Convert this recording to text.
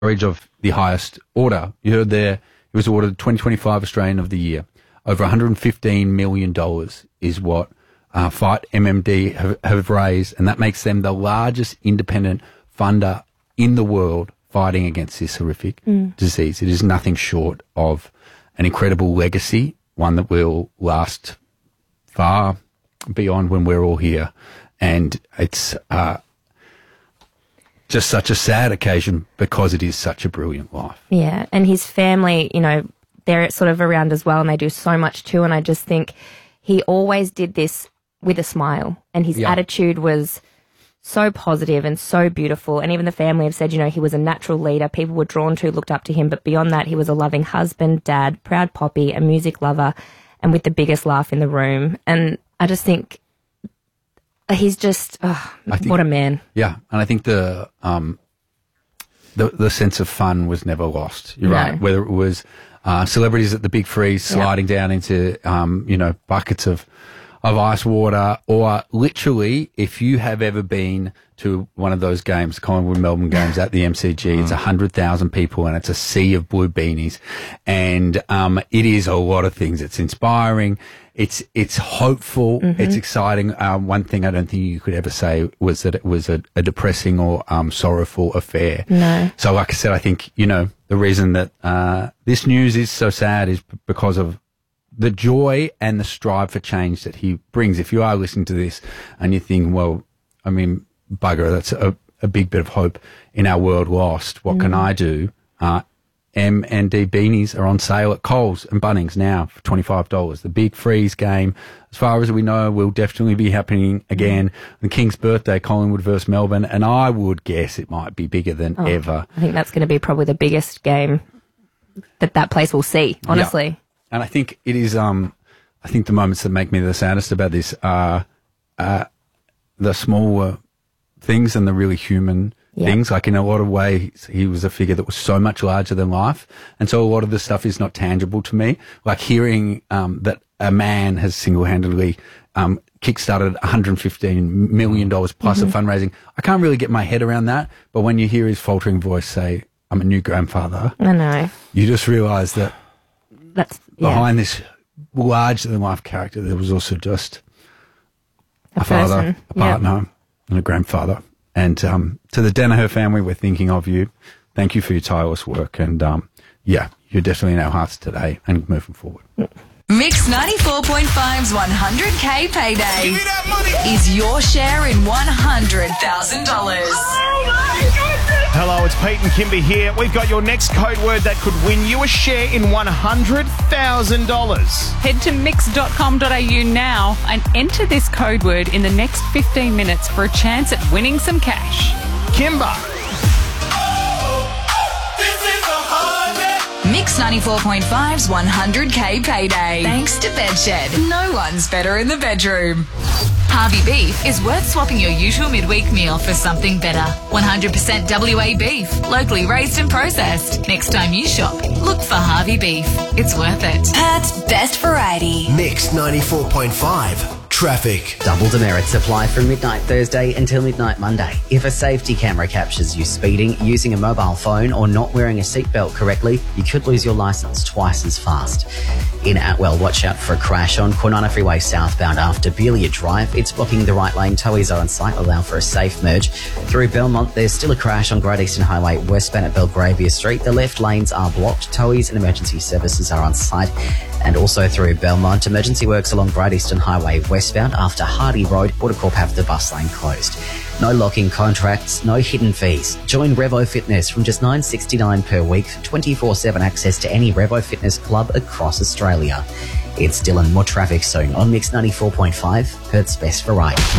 coverage of the highest order. You heard there, he was awarded 2025 Australian of the Year. Over $115 million is what Fight MMD have raised, and that makes them the largest independent funder in the world fighting against this horrific disease. It is nothing short of an incredible legacy, one that will last far beyond when we're all here. And it's just such a sad occasion because it is such a brilliant life. Yeah, and his family, they're sort of around as well, and they do so much too. And I just think he always did this with a smile, and his attitude was so positive and so beautiful. And even the family have said, he was a natural leader. People were drawn to, looked up to him. But beyond that, he was a loving husband, dad, proud poppy, a music lover, and with the biggest laugh in the room. And I just think he's just, what a man. Yeah, and I think the sense of fun was never lost. You're right. Whether it was celebrities at the Big Freeze sliding down into, buckets of ice water, or literally, if you have ever been to one of those games, Collingwood Melbourne games at the MCG, it's 100,000 people and it's a sea of blue beanies. And it is a lot of things. It's inspiring. It's hopeful. It's exciting. One thing I don't think you could ever say was that it was a depressing or sorrowful affair. No. So like I said, I think, the reason that this news is so sad is because of the joy and the strive for change that he brings. If you are listening to this and you think, well, I mean, bugger, that's a big bit of hope in our world lost. What can I do? M&D beanies are on sale at Coles and Bunnings now for $25. The Big Freeze game, as far as we know, will definitely be happening again. The King's birthday, Collingwood versus Melbourne, and I would guess it might be bigger than ever. I think that's going to be probably the biggest game that place will see, honestly. Yeah. And I think it is, I think the moments that make me the saddest about this are the smaller things and the really human things. Like in a lot of ways, he was a figure that was so much larger than life. And so a lot of the stuff is not tangible to me. Like hearing that a man has single-handedly kickstarted $115 million plus of fundraising. I can't really get my head around that. But when you hear his faltering voice say, I'm a new grandfather, I know. You just realise that that's behind this larger-than-life character, there was also just a father, a partner, and a grandfather. And to the Danaher family, we're thinking of you. Thank you for your tireless work. And, you're definitely in our hearts today and moving forward. Mix 94.5's 100K payday is your share in $100,000. Oh my goodness! Hello, it's Pete and Kimber here. We've got your next code word that could win you a share in $100,000. Head to mix.com.au now and enter this code word in the next 15 minutes for a chance at winning some cash. Kimber. Mix 94.5's 100K payday. Thanks to Bedshed. No one's better in the bedroom. Harvey Beef is worth swapping your usual midweek meal for something better. 100% WA beef, locally raised and processed. Next time you shop, look for Harvey Beef. It's worth it. Perth's best variety. Mix 94.5. Traffic. Double demerits apply from midnight Thursday until midnight Monday. If a safety camera captures you speeding, using a mobile phone or not wearing a seatbelt correctly, you could lose your licence twice as fast. In Atwell, watch out for a crash on Kwinana Freeway southbound after Belia Drive. It's blocking the right lane. Towies are on site, allow for a safe merge. Through Belmont, there's still a crash on Great Eastern Highway westbound at Belgravia Street. The left lanes are blocked. Towies and emergency services are on site. And also through Belmont, emergency works along Great Eastern Highway westbound after Hardy Road. Watercorp have the bus lane closed. No locking contracts, no hidden fees. Join Revo Fitness from just $9.69 per week for 24/7 access to any Revo Fitness club across Australia. It's Dylan, more traffic soon on Mix 94.5, Perth's best variety.